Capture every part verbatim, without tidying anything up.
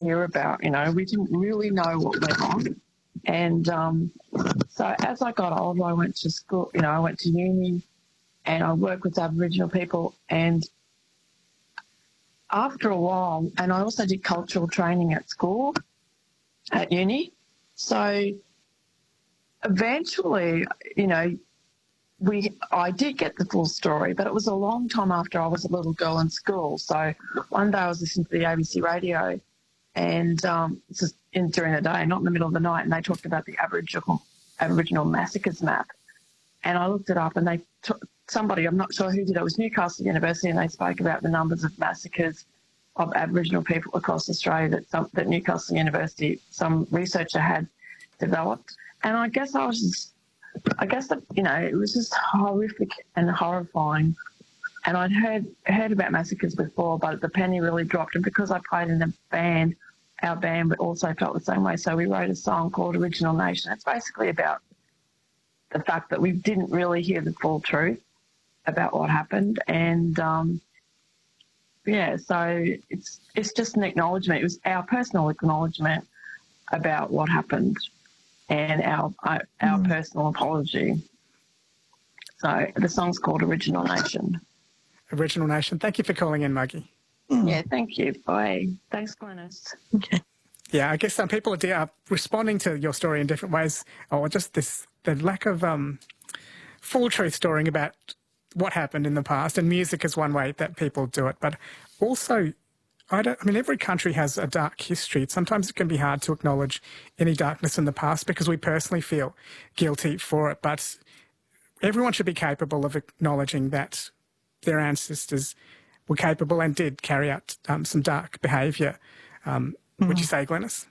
hear about, you know. We didn't really know what went on. And um, so as I got older, I went to school, you know, I went to uni and I worked with Aboriginal people. And after a while, and I also did cultural training at school, at uni. So eventually, you know, we I did get the full story, but it was a long time after I was a little girl in school. So one day I was listening to the A B C radio, and um, this is in, during the day, not in the middle of the night, and they talked about the Aboriginal Aboriginal massacres map. And I looked it up, and they t- somebody, I'm not sure who did it, it was Newcastle University, and they spoke about the numbers of massacres of Aboriginal people across Australia that, some, that Newcastle University, some researcher had developed. And I guess I was just, I guess that, you know, it was just horrific and horrifying. And I'd heard heard about massacres before, but the penny really dropped. And because I played in a band, our band also felt the same way. So we wrote a song called Original Nation. It's basically about the fact that we didn't really hear the full truth about what happened. And, um, yeah, so it's it's just an acknowledgement. It was our personal acknowledgement about what happened and our our, our mm. personal apology. So the song's called Original Nation. Original Nation. Thank you for calling in, Maggie. Mm. Yeah, thank you. Bye. Thanks, Glenys. Okay. Yeah, I guess some people are, are responding to your story in different ways, or just this the lack of um, full truth storying about what happened in the past, and music is one way that people do it. But also, I don't. I mean, every country has a dark history. Sometimes it can be hard to acknowledge any darkness in the past because we personally feel guilty for it. But everyone should be capable of acknowledging that their ancestors were capable and did carry out um, some dark behaviour. Um, mm. Would you say, Glenys?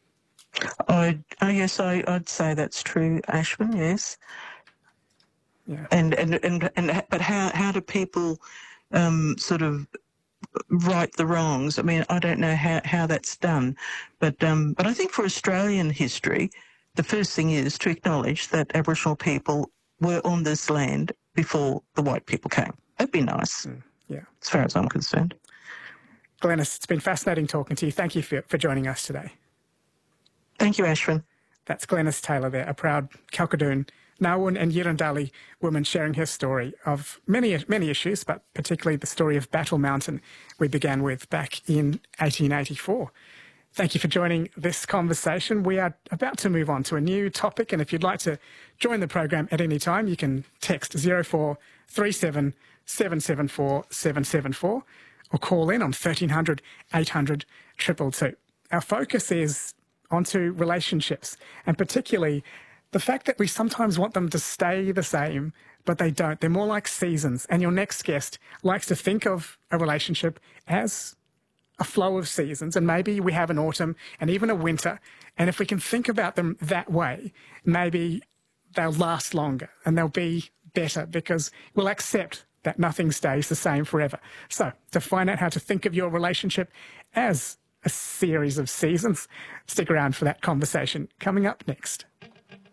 I, oh, yes, I, I'd say that's true, Ashwin, yes. Yeah. And, and, and, and, but how, how do people um, sort of right the wrongs? I mean, I don't know how, how that's done. But, um, but I think for Australian history, the first thing is to acknowledge that Aboriginal people were on this land before the white people came. That'd be nice. Mm. Yeah. As far as I'm concerned. Glenys, it's been fascinating talking to you. Thank you for, for joining us today. Thank you, Ashwin. That's Glenys Taylor there, a proud Kalkadoon, Nawun and Yirrindali woman sharing her story of many, many issues, but particularly the story of Battle Mountain we began with back in eighteen eighty-four. Thank you for joining this conversation. We are about to move on to a new topic, and if you'd like to join the program at any time, you can text zero four three seven seven seven four seven seven four or call in on thirteen hundred eight hundred two two two. Our focus is onto relationships, and particularly the fact that we sometimes want them to stay the same, but they don't. They're more like seasons. And your next guest likes to think of a relationship as a flow of seasons, and maybe we have an autumn and even a winter. And if we can think about them that way, maybe they'll last longer and they'll be better because we'll accept that nothing stays the same forever. So to find out how to think of your relationship as a series of seasons, stick around for that conversation coming up next.